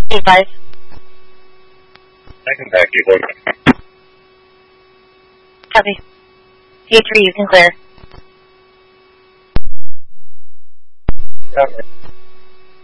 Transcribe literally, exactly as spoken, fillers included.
eight five. I can back you, boy. Copy. T three, you can clear. Copy.